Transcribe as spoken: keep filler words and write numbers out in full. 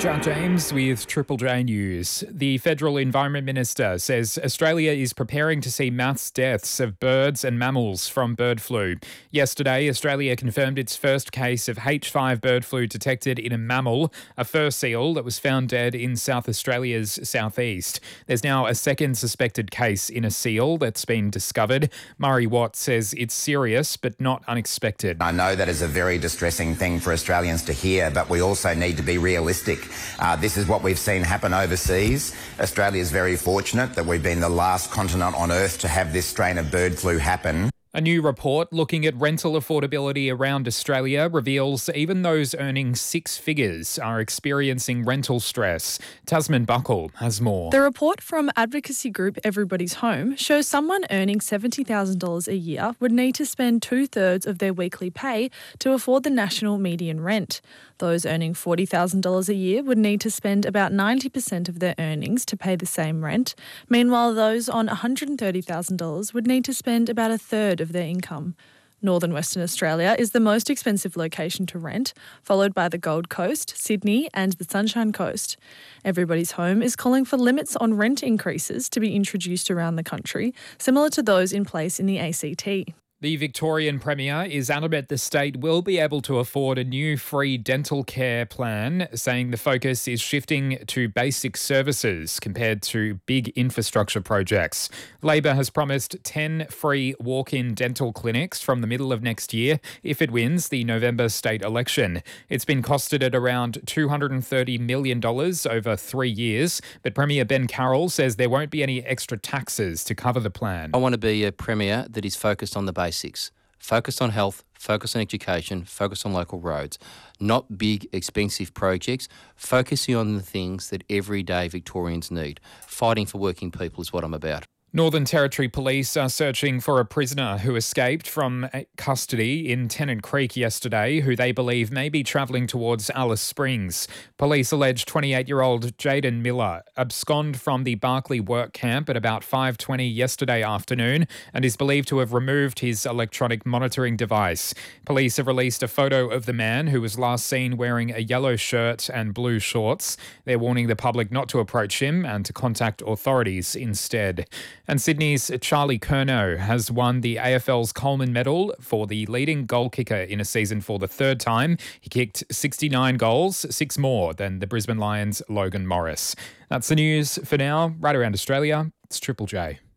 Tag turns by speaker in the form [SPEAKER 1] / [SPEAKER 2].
[SPEAKER 1] John James with Triple J News. The Federal Environment Minister says Australia is preparing to see mass deaths of birds and mammals from bird flu. Yesterday, Australia confirmed its first case of H five bird flu detected in a mammal, a fur seal that was found dead in South Australia's southeast. There's now a second suspected case in a seal that's been discovered. Murray Watt says it's serious but not unexpected.
[SPEAKER 2] I know that is a very distressing thing for Australians to hear, but we also need to be realistic. Uh, this is what we've seen happen overseas. Australia is very fortunate that we've been the last continent on Earth to have this strain of bird flu happen.
[SPEAKER 1] A new report looking at rental affordability around Australia reveals even those earning six figures are experiencing rental stress. Tasman Buckle has more.
[SPEAKER 3] The report from advocacy group Everybody's Home shows someone earning seventy thousand dollars a year would need to spend two-thirds of their weekly pay to afford the national median rent. Those earning forty thousand dollars a year would need to spend about ninety percent of their earnings to pay the same rent. Meanwhile, those on one hundred thirty thousand dollars would need to spend about a third of their income. Northern Western Australia is the most expensive location to rent, followed by the Gold Coast, Sydney and the Sunshine Coast. Everybody's Home is calling for limits on rent increases to be introduced around the country, similar to those in place in the A C T.
[SPEAKER 1] The Victorian Premier is adamant the state will be able to afford a new free dental care plan, saying the focus is shifting to basic services compared to big infrastructure projects. Labor has promised ten free walk-in dental clinics from the middle of next year if it wins the November state election. It's been costed at around two hundred thirty million dollars over three years, but Premier Ben Carroll says there won't be any extra taxes to cover the plan.
[SPEAKER 4] I want to be a Premier that is focused on the basics. Basics. Focus on health, focus on education, focus on local roads, not big, expensive projects, focusing on the things that everyday Victorians need. Fighting for working people is what I'm about.
[SPEAKER 1] Northern Territory Police are searching for a prisoner who escaped from custody in Tennant Creek yesterday, who they believe may be travelling towards Alice Springs. Police allege twenty-eight-year-old Jaden Miller absconded from the Barclay work camp at about five twenty yesterday afternoon and is believed to have removed his electronic monitoring device. Police have released a photo of the man who was last seen wearing a yellow shirt and blue shorts. They're warning the public not to approach him and to contact authorities instead. And Sydney's Charlie Curnow has won the A F L's Coleman Medal for the leading goal kicker in a season for the third time. He kicked sixty-nine goals, six more than the Brisbane Lions' Logan Morris. That's the news for now. Right around Australia, it's Triple J.